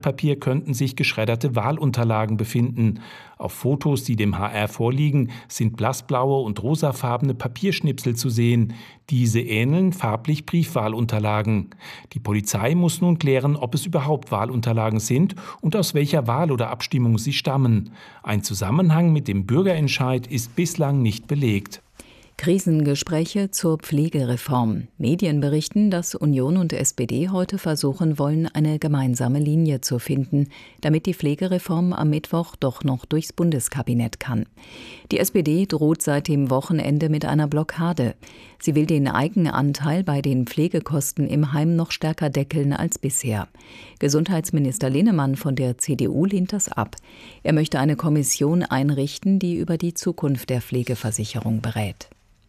Papier könnten sich geschredderte Wahlunterlagen befinden. Auf Fotos, die dem HR vorliegen, sind blassblaue und rosafarbene Papierschnipsel zu sehen. Diese ähneln farblich Briefwahlunterlagen. Die Polizei muss nun klären, ob es überhaupt Wahlunterlagen sind und aus welcher Wahl oder Abstimmung sie stammen. Ein Zusammenhang mit dem Bürgerentscheid ist bislang nicht belegt. Krisengespräche zur Pflegereform. Medien berichten, dass Union und SPD heute versuchen wollen, eine gemeinsame Linie zu finden, damit die Pflegereform am Mittwoch doch noch durchs Bundeskabinett kann. Die SPD droht seit dem Wochenende mit einer Blockade. Sie will den Eigenanteil bei den Pflegekosten im Heim noch stärker deckeln als bisher. Gesundheitsminister Linnemann von der CDU lehnt das ab. Er möchte eine Kommission einrichten, die über die Zukunft der Pflegeversicherung berät.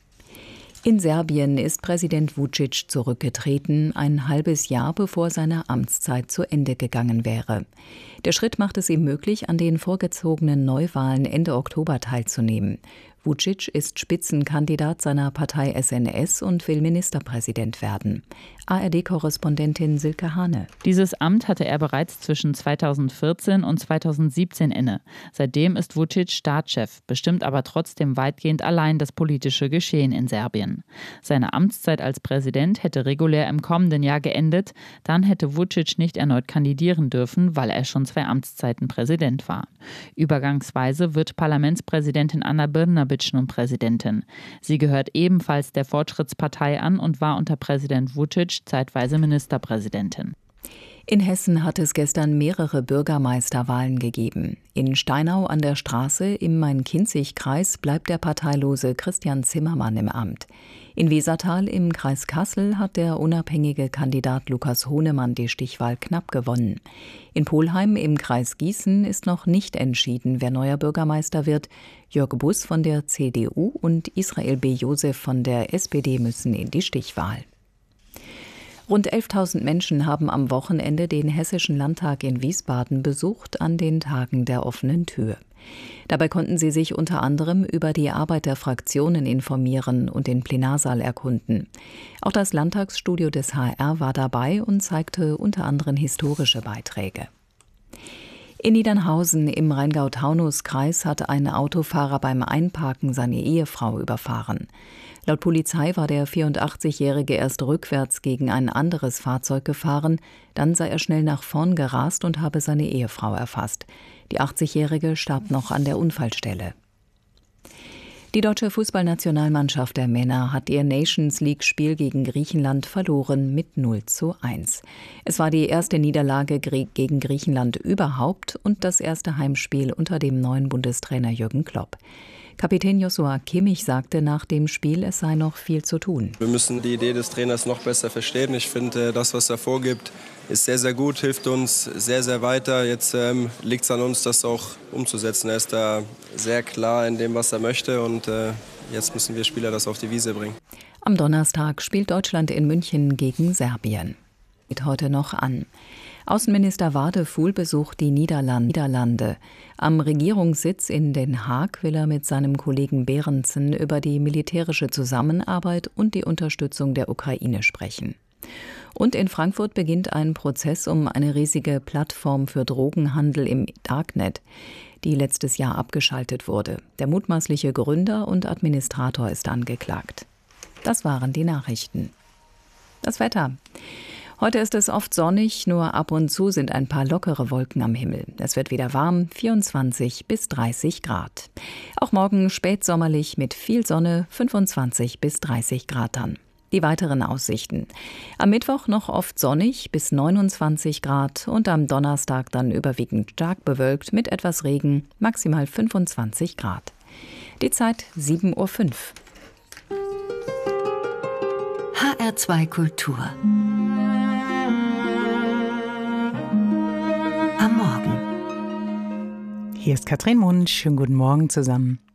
In Serbien ist Präsident Vučić zurückgetreten, ein halbes Jahr bevor seine Amtszeit zu Ende gegangen wäre. Der Schritt macht es ihm möglich, an den vorgezogenen Neuwahlen Ende Oktober teilzunehmen. Vučić ist Spitzenkandidat seiner Partei SNS und will Ministerpräsident werden. ARD-Korrespondentin Silke Hane. Dieses Amt hatte er bereits zwischen 2014 und 2017 inne. Seitdem ist Vučić Staatschef, bestimmt aber trotzdem weitgehend allein das politische Geschehen in Serbien. Seine Amtszeit als Präsident hätte regulär im kommenden Jahr geendet. Dann hätte Vučić nicht erneut kandidieren dürfen, weil er schon 2 Amtszeiten Präsident war. Übergangsweise wird Parlamentspräsidentin Ana Brnabić nun Präsidentin. Sie gehört ebenfalls der Fortschrittspartei an und war unter Präsident Vučić zeitweise Ministerpräsidentin. In Hessen hat es gestern mehrere Bürgermeisterwahlen gegeben. In Steinau an der Straße im Main-Kinzig-Kreis bleibt der parteilose Christian Zimmermann im Amt. In Wesertal im Kreis Kassel hat der unabhängige Kandidat Lukas Hohnemann die Stichwahl knapp gewonnen. In Polheim im Kreis Gießen ist noch nicht entschieden, wer neuer Bürgermeister wird. Jörg Buss von der CDU und Israel B. Josef von der SPD müssen in die Stichwahl. Rund 11.000 Menschen haben am Wochenende den Hessischen Landtag in Wiesbaden besucht an den Tagen der offenen Tür. Dabei konnten sie sich unter anderem über die Arbeit der Fraktionen informieren und den Plenarsaal erkunden. Auch das Landtagsstudio des HR war dabei und zeigte unter anderem historische Beiträge. In Niedernhausen im Rheingau-Taunus-Kreis hat ein Autofahrer beim Einparken seine Ehefrau überfahren. Laut Polizei war der 84-Jährige erst rückwärts gegen ein anderes Fahrzeug gefahren, dann sei er schnell nach vorn gerast und habe seine Ehefrau erfasst. Die 80-Jährige starb noch an der Unfallstelle. Die deutsche Fußballnationalmannschaft der Männer hat ihr Nations-League-Spiel gegen Griechenland verloren mit 0:1. Es war die erste Niederlage gegen Griechenland überhaupt und das erste Heimspiel unter dem neuen Bundestrainer Jürgen Klopp. Kapitän Joshua Kimmich sagte nach dem Spiel, es sei noch viel zu tun. Wir müssen die Idee des Trainers noch besser verstehen. Ich finde, das, was er vorgibt, ist sehr, sehr gut, hilft uns sehr, sehr weiter. Jetzt liegt es an uns, das auch umzusetzen. Er ist da sehr klar in dem, was er möchte und jetzt müssen wir Spieler das auf die Wiese bringen. Am Donnerstag spielt Deutschland in München gegen Serbien. Geht heute noch an. Außenminister Wadefuhl besucht die Niederlande. Am Regierungssitz in Den Haag will er mit seinem Kollegen Berendsen über die militärische Zusammenarbeit und die Unterstützung der Ukraine sprechen. Und in Frankfurt beginnt ein Prozess um eine riesige Plattform für Drogenhandel im Darknet, die letztes Jahr abgeschaltet wurde. Der mutmaßliche Gründer und Administrator ist angeklagt. Das waren die Nachrichten. Das Wetter. Heute ist es oft sonnig, nur ab und zu sind ein paar lockere Wolken am Himmel. Es wird wieder warm, 24 bis 30 Grad. Auch morgen spätsommerlich mit viel Sonne, 25 bis 30 Grad dann. Die weiteren Aussichten. Am Mittwoch noch oft sonnig bis 29 Grad und am Donnerstag dann überwiegend stark bewölkt mit etwas Regen, maximal 25 Grad. Die Zeit 7:05 Uhr. HR2 Kultur. Am Morgen. Hier ist Katrin Mund. Schönen guten Morgen zusammen.